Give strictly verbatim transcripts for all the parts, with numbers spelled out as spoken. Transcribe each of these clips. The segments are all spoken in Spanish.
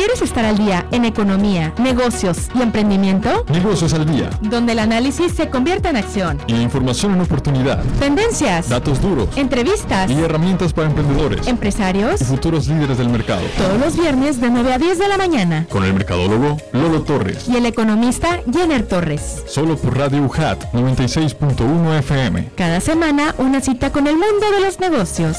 ¿Quieres estar al día en economía, negocios y emprendimiento? Negocios al Día, donde el análisis se convierte en acción. Y la información en oportunidad. Tendencias, datos duros, entrevistas y herramientas para emprendedores, empresarios y futuros líderes del mercado. Todos los viernes de nueve a diez de la mañana. Con el mercadólogo Lolo Torres y el economista Jenner Torres. Solo por Radio U J A T noventa y seis punto uno F M. Cada semana una cita con el mundo de los negocios.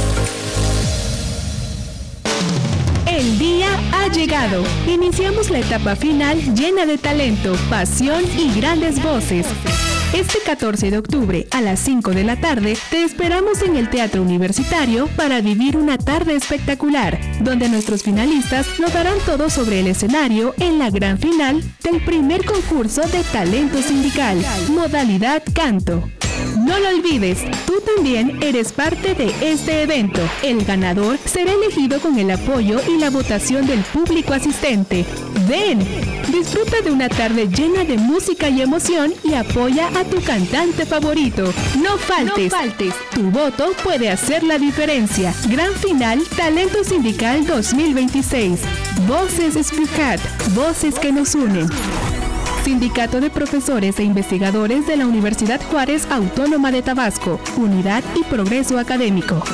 El día ha llegado. Iniciamos la etapa final llena de talento, pasión y grandes voces. Este catorce de octubre a las cinco de la tarde te esperamos en el Teatro Universitario para vivir una tarde espectacular, donde nuestros finalistas lo darán todo sobre el escenario en la gran final del primer concurso de talento sindical, modalidad canto. No lo olvides, tú también eres parte de este evento. El ganador será elegido con el apoyo y la votación del público asistente. Ven, disfruta de una tarde llena de música y emoción y apoya a tu cantante favorito. No faltes, no faltes. Tu voto puede hacer la diferencia. Gran final Talento Sindical dos mil veintiséis. Voces Espucat, voces que nos unen. Sindicato de Profesores e Investigadores de la Universidad Juárez Autónoma de Tabasco, Unidad y Progreso Académico.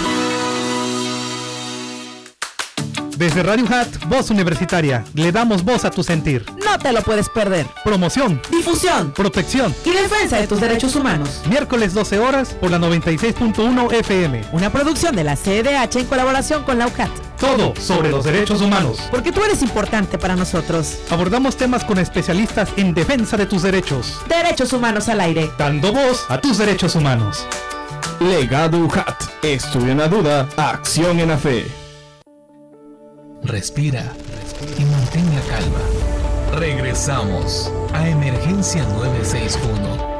Desde Radio U J A T, Voz Universitaria, le damos voz a tu sentir. No te lo puedes perder. Promoción, difusión, protección y defensa de tus derechos humanos. Miércoles doce horas por la noventa y seis punto uno F M. Una producción de la C D H en colaboración con la U J A T. Todo sobre los derechos humanos. Porque tú eres importante para nosotros. Abordamos temas con especialistas en defensa de tus derechos. Derechos humanos al aire. Dando voz a tus derechos humanos. Legado U J A T. Estudio en la duda, acción en la fe. Respira, respira y mantén la calma. Regresamos a Emergencia nueve seis uno.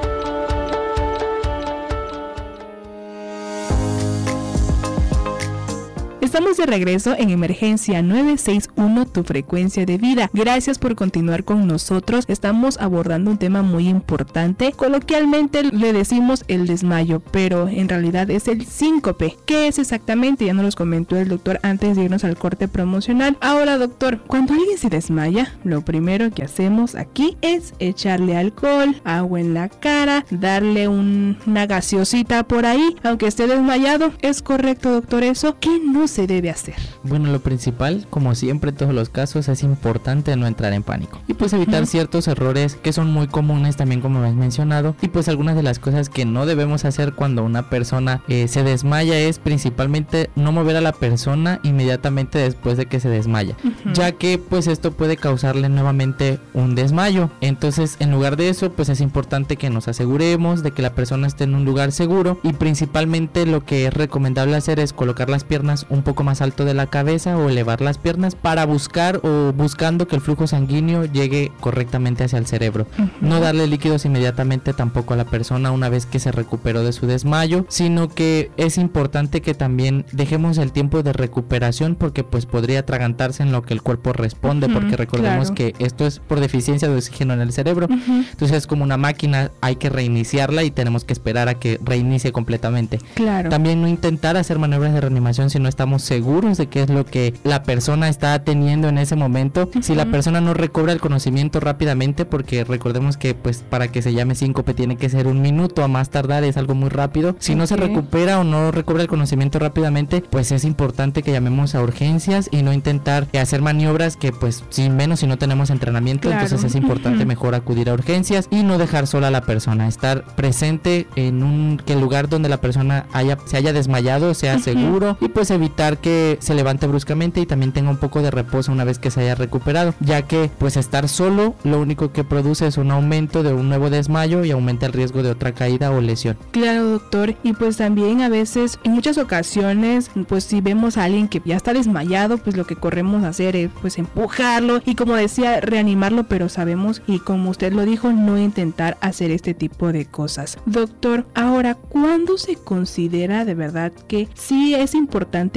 Estamos de regreso en Emergencia nueve seis uno, tu frecuencia de vida. Gracias por continuar con nosotros. Estamos abordando un tema muy importante. Coloquialmente le decimos el desmayo, pero en realidad es el síncope. ¿Qué es exactamente? Ya nos los comentó el doctor antes de irnos al corte promocional. Ahora, doctor, cuando alguien se desmaya, lo primero que hacemos aquí es echarle alcohol, agua en la cara, darle un, una gaseosita por ahí, aunque esté desmayado. ¿Es correcto, doctor, eso? ¿Qué no se debe hacer? Bueno, lo principal, como siempre en todos los casos, es importante no entrar en pánico y pues evitar uh-huh. ciertos errores que son muy comunes también, como me has mencionado, y pues algunas de las cosas que no debemos hacer cuando una persona eh, se desmaya es principalmente no mover a la persona inmediatamente después de que se desmaya, uh-huh. ya que pues esto puede causarle nuevamente un desmayo. Entonces, en lugar de eso, pues es importante que nos aseguremos de que la persona esté en un lugar seguro, y principalmente lo que es recomendable hacer es colocar las piernas un poco más alto de la cabeza o elevar las piernas para buscar o buscando que el flujo sanguíneo llegue correctamente hacia el cerebro. Uh-huh. No darle líquidos inmediatamente tampoco a la persona una vez que se recuperó de su desmayo, sino que es importante que también dejemos el tiempo de recuperación, porque pues podría atragantarse en lo que el cuerpo responde, uh-huh, porque recordemos claro. que esto es por deficiencia de oxígeno en el cerebro. Uh-huh. Entonces es como una máquina, hay que reiniciarla y tenemos que esperar a que reinicie completamente. Claro. También no intentar hacer maniobras de reanimación si no estamos seguros de qué es lo que la persona está teniendo en ese momento. Uh-huh. Si la persona no recobra el conocimiento rápidamente, porque recordemos que pues para que se llame síncope tiene que ser un minuto a más tardar, es algo muy rápido. Si okay. no se recupera o no recobra el conocimiento rápidamente, pues es importante que llamemos a urgencias y no intentar hacer maniobras que pues sin menos si no tenemos entrenamiento. Claro. Entonces es importante uh-huh. mejor acudir a urgencias y no dejar sola a la persona, estar presente en un que el lugar donde la persona haya se haya desmayado sea uh-huh. seguro, y pues evitar que se levante bruscamente y también tenga un poco de reposo una vez que se haya recuperado, ya que pues estar solo lo único que produce es un aumento de un nuevo desmayo y aumenta el riesgo de otra caída o lesión. Claro, doctor, y pues también a veces, en muchas ocasiones, pues si vemos a alguien que ya está desmayado, pues lo que corremos a hacer es pues empujarlo y, como decía, reanimarlo, pero sabemos, y como usted lo dijo, no intentar hacer este tipo de cosas. Doctor, ahora, ¿cuándo se considera de verdad que sí es importante llamar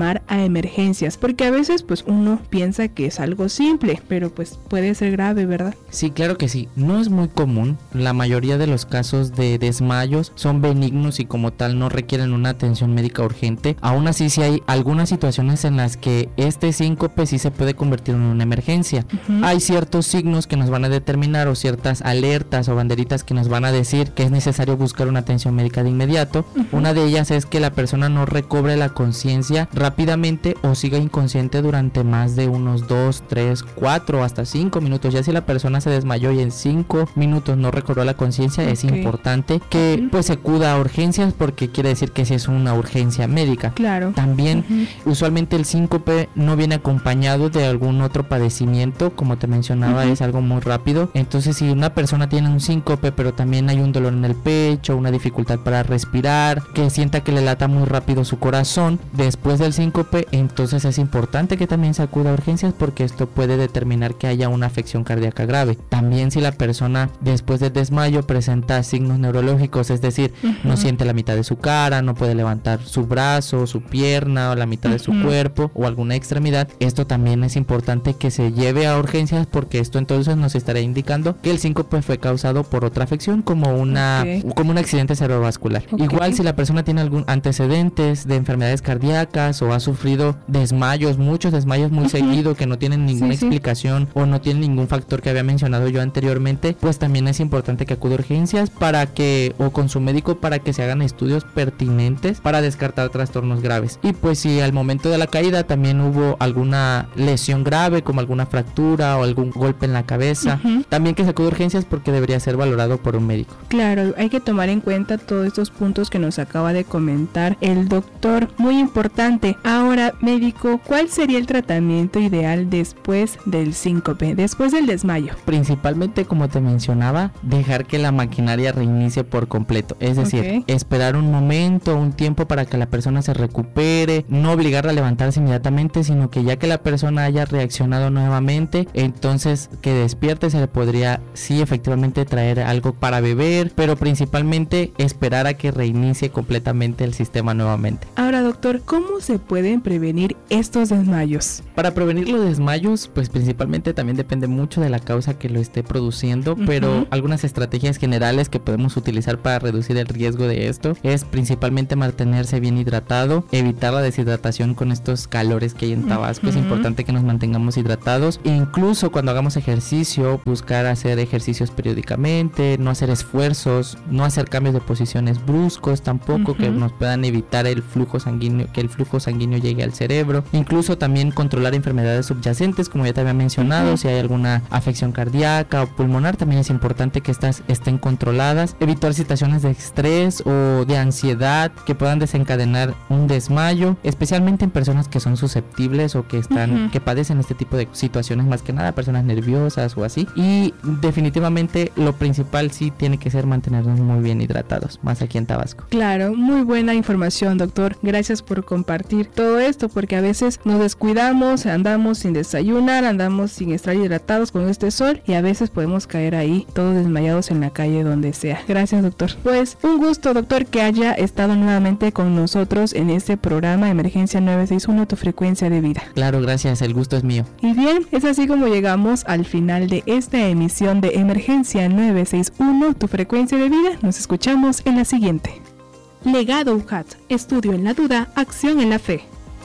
llamar a emergencias? Porque a veces pues uno piensa que es algo simple, pero pues puede ser grave, ¿verdad? Sí, claro que sí. No es muy común. La mayoría de los casos de desmayos son benignos y como tal no requieren una atención médica urgente. Aún así, sí hay algunas situaciones en las que este síncope sí se puede convertir en una emergencia. Uh-huh. Hay ciertos signos que nos van a determinar o ciertas alertas o banderitas que nos van a decir que es necesario buscar una atención médica de inmediato. Uh-huh. Una de ellas es que la persona no recobre la conciencia rápidamente o siga inconsciente durante más de unos dos, tres, cuatro, hasta cinco minutos. Ya si la persona se desmayó y en cinco minutos no recobró la conciencia, okay, es importante que uh-huh. pues acuda a urgencias, porque quiere decir que sí es una urgencia médica. Claro. También uh-huh. usualmente el síncope no viene acompañado de algún otro padecimiento, como te mencionaba, uh-huh. es algo muy rápido. Entonces, si una persona tiene un síncope, pero también hay un dolor en el pecho, una dificultad para respirar, que sienta que le lata muy rápido su corazón después del síncope, entonces es importante que también se acuda a urgencias, porque esto puede determinar que haya una afección cardíaca grave. También si la persona después del desmayo presenta signos neurológicos, es decir, uh-huh. no siente la mitad de su cara, no puede levantar su brazo, su pierna o la mitad uh-huh. de su cuerpo o alguna extremidad, esto también es importante que se lleve a urgencias, porque esto entonces nos estará indicando que el síncope fue causado por otra afección, como una okay. como un accidente cerebrovascular. Okay. Igual si la persona tiene algún antecedentes de enfermedades cardíacas o ha sufrido desmayos, muchos desmayos muy uh-huh. seguido que no tienen ninguna sí, explicación sí. o no tienen ningún factor que había mencionado yo anteriormente, pues también es importante que acude a urgencias para que o con su médico para que se hagan estudios pertinentes para descartar trastornos graves. Y pues si al momento de la caída también hubo alguna lesión grave, como alguna fractura o algún golpe en la cabeza, uh-huh. también que se acude a urgencias, porque debería ser valorado por un médico. Claro, hay que tomar en cuenta todos estos puntos que nos acaba de comentar el doctor, muy importante. Ahora, médico, ¿cuál sería el tratamiento ideal después del síncope, después del desmayo? Principalmente, como te mencionaba, dejar que la maquinaria reinicie por completo, es decir, okay. esperar un momento, un tiempo para que la persona se recupere, no obligarla a levantarse inmediatamente, sino que ya que la persona haya reaccionado nuevamente, entonces que despierte, se le podría sí efectivamente traer algo para beber, pero principalmente esperar a que reinicie completamente el sistema nuevamente. Ahora, doctor, ¿cómo se pueden prevenir estos desmayos? Para prevenir los desmayos, pues principalmente también depende mucho de la causa que lo esté produciendo, uh-huh. pero algunas estrategias generales que podemos utilizar para reducir el riesgo de esto es principalmente mantenerse bien hidratado, evitar la deshidratación con estos calores que hay en Tabasco. Uh-huh. Es importante que nos mantengamos hidratados, incluso cuando hagamos ejercicio, buscar hacer ejercicios periódicamente, no hacer esfuerzos, no hacer cambios de posiciones bruscos tampoco, uh-huh. que nos puedan evitar el flujo sanguíneo, que el flujo sanguíneo llegue al cerebro. Incluso también controlar enfermedades subyacentes, como ya te había mencionado, uh-huh. si hay alguna afección cardíaca o pulmonar, también es importante que estas estén controladas. Evitar situaciones de estrés o de ansiedad que puedan desencadenar un desmayo, especialmente en personas que son susceptibles o que están, uh-huh. que padecen este tipo de situaciones, más que nada personas nerviosas o así. Y definitivamente lo principal sí tiene que ser mantenernos muy bien hidratados, más aquí en Tabasco. Claro, muy buena información, doctor. Gracias por compartir todo esto, porque a veces nos descuidamos, andamos sin desayunar, andamos sin estar hidratados con este sol y a veces podemos caer ahí todos desmayados en la calle, donde sea. Gracias, doctor. Pues un gusto, doctor, que haya estado nuevamente con nosotros en este programa Emergencia nueve seis uno, tu frecuencia de vida. Claro, gracias, el gusto es mío. Y bien, es así como llegamos al final de esta emisión de Emergencia nueve seis uno, tu frecuencia de vida. Nos escuchamos en la siguiente. Legado U J A T, estudio en la duda, acción en la fe.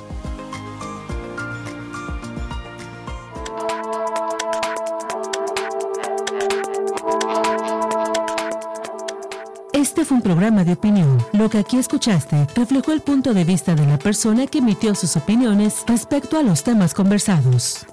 Este fue un programa de opinión. Lo que aquí escuchaste reflejó el punto de vista de la persona que emitió sus opiniones respecto a los temas conversados.